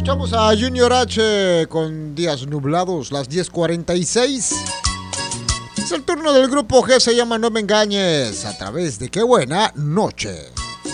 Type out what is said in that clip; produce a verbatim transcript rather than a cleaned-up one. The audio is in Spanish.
Escuchamos a Junior H con días nublados, las diez cuarenta y seis. Es el turno del grupo G, se llama No Me Engañes, a través de Qué Buena Noche.